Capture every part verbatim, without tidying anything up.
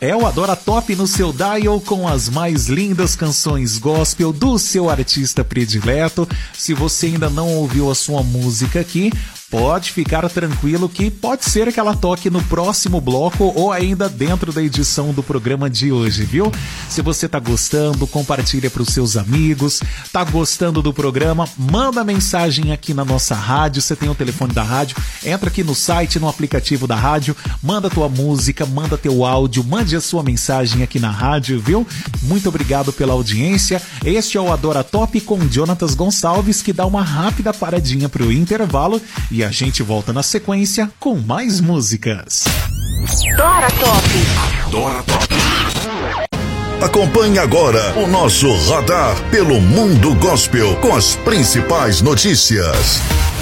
É o Adora Top no seu dial com as mais lindas canções gospel do seu artista predileto. Se você ainda não ouviu a sua música aqui, pode ficar tranquilo que pode ser que ela toque no próximo bloco ou ainda dentro da edição do programa de hoje, viu? Se você tá gostando, compartilha para os seus amigos. Tá gostando do programa? Manda mensagem aqui na nossa rádio. Você tem o telefone da rádio, entra aqui no site, no aplicativo da rádio, manda tua música, manda teu áudio, mande a sua mensagem aqui na rádio, viu? Muito obrigado pela audiência. Este é o Adora Top com Jonatas Gonçalves, que dá uma rápida paradinha pro intervalo e a gente volta na sequência com mais músicas. Adora Top. Adora Top. Acompanhe agora o nosso radar pelo mundo gospel com as principais notícias.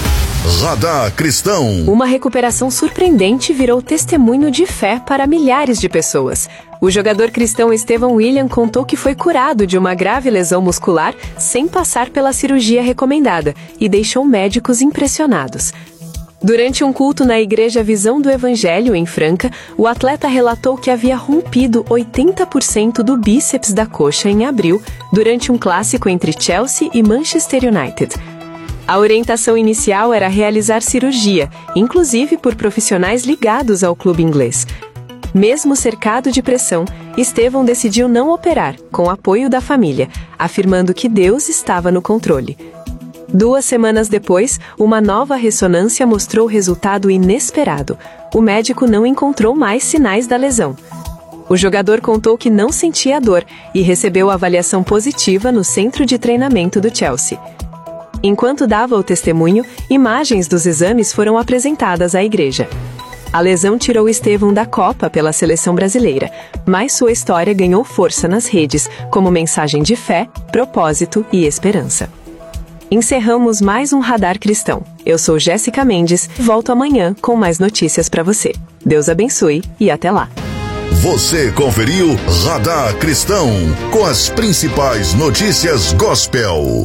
Radar Cristão. Uma recuperação surpreendente virou testemunho de fé para milhares de pessoas. O jogador cristão Estevão William contou que foi curado de uma grave lesão muscular sem passar pela cirurgia recomendada e deixou médicos impressionados. Durante um culto na Igreja Visão do Evangelho, em Franca, o atleta relatou que havia rompido oitenta por cento do bíceps da coxa em abril, durante um clássico entre Chelsea e Manchester United. A orientação inicial era realizar cirurgia, inclusive por profissionais ligados ao clube inglês. Mesmo cercado de pressão, Estevão decidiu não operar, com apoio da família, afirmando que Deus estava no controle. Duas semanas depois, uma nova ressonância mostrou resultado inesperado. O médico não encontrou mais sinais da lesão. O jogador contou que não sentia dor e recebeu avaliação positiva no centro de treinamento do Chelsea. Enquanto dava o testemunho, imagens dos exames foram apresentadas à igreja. A lesão tirou Estevão da Copa pela seleção brasileira, mas sua história ganhou força nas redes, como mensagem de fé, propósito e esperança. Encerramos mais um Radar Cristão. Eu sou Jéssica Mendes, volto amanhã com mais notícias para você. Deus abençoe e até lá. Você conferiu Radar Cristão com as principais notícias gospel.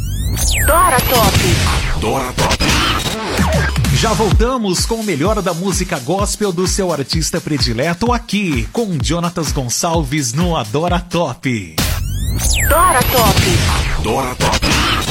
Adora Top. Adora Top. Já voltamos com o melhor da música gospel do seu artista predileto aqui com Jonatas Gonçalves no Adora Top. Adora Top. Adora Top.